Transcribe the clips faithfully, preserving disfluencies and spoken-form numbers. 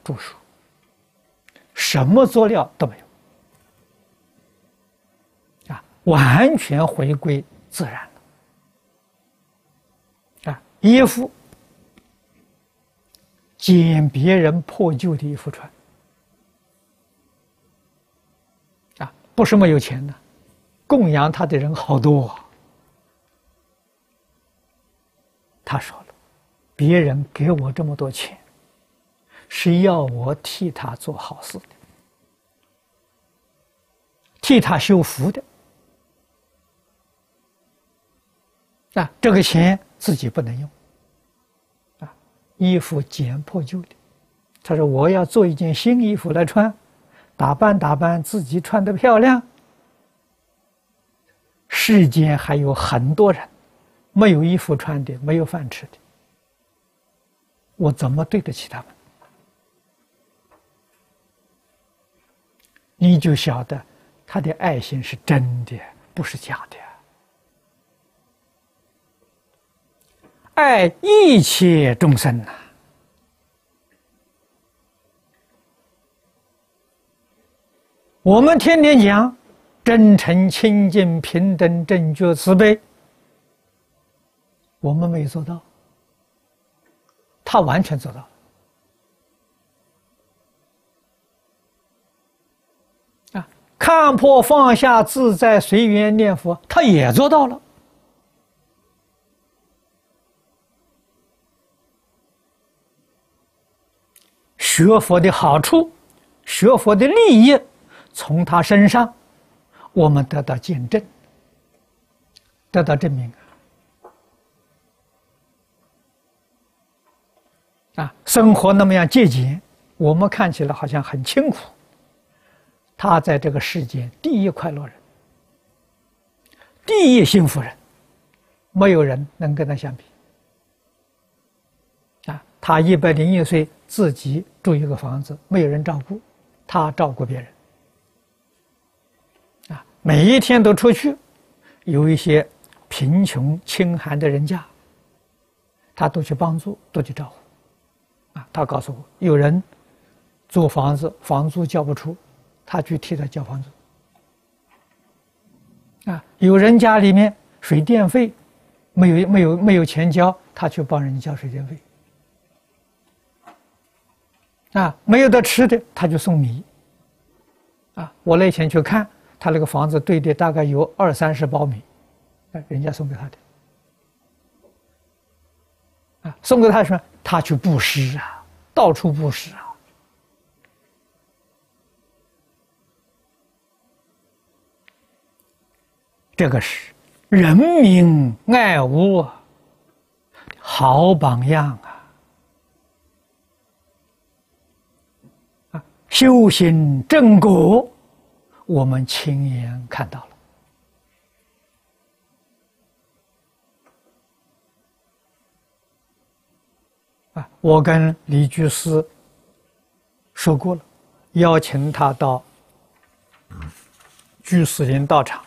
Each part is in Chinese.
著书，什么佐料都没有，啊，完全回归自然了。啊，衣服捡别人破旧的衣服穿，啊，不是没有钱的，供养他的人好多啊。他说了，别人给我这么多钱，是要我替他做好事的，替他修福的。啊，这个钱自己不能用，啊，衣服捡破旧的，他说我要做一件新衣服来穿，打扮打扮自己穿得漂亮。世间还有很多人没有衣服穿的，没有饭吃的，我怎么对得起他们？你就晓得他的爱心是真的，不是假的。爱一切众生呐、啊，我们天天讲真诚、清净、平等、正觉、慈悲，我们没有做到，他完全做到了。啊，看破放下、自在随缘念佛，他也做到了。学佛的好处，学佛的利益，从他身上我们得到见证，得到证明。啊，生活那么样节俭，我们看起来好像很清苦，他在这个世间第一快乐人，第一幸福人，没有人能跟他相比。啊，他一百零一岁自己住一个房子，没有人照顾，他照顾别人。啊，每一天都出去，有一些贫穷清寒的人家，他都去帮助，都去照顾。啊，他告诉我，有人租房子，房租交不出，他去替他交房租。啊，有人家里面水电费没有没有没有钱交，他去帮人交水电费。啊，没有得吃的，他就送米。啊，我那天去看他那个房子堆的大概有二三十包米，啊，人家送给他的。啊，送给他说，他去布施啊，到处布施啊。这个是人民爱物好榜样啊！啊，修行正果，我们亲眼看到了。啊，我跟李居士说过了，邀请他到居士林道场，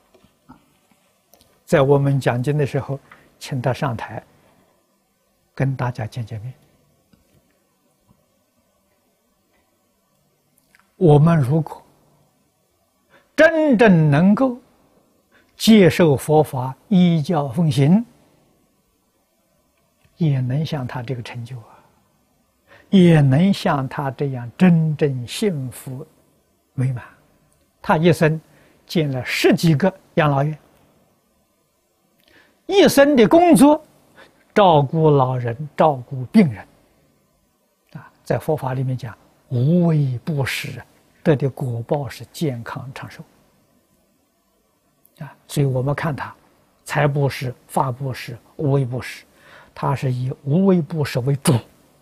在我们讲经的时候，请他上台，跟大家见见面。我们如果真正能够接受佛法，依教奉行，也能像他这个成就啊，也能像他这样真正幸福美满。他一生建了十几个养老院，一生的工作照顾老人，照顾病人。啊，在佛法里面讲，无为布施得的果报是健康长寿。啊，所以我们看他财布施、法布施、无为布施，他是以无为布施为主。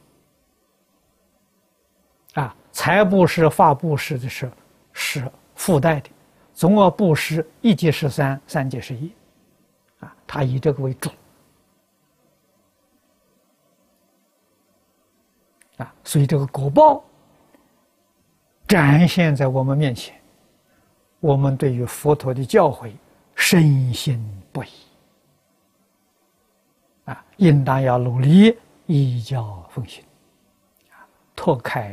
啊，财布施、法布施的是是附带的，总而布施一即十三，三即十一。啊，他以这个为主。啊，所以这个果报展现在我们面前，我们对于佛陀的教诲深信不疑。啊，应当要努力依教奉行，啊，拓开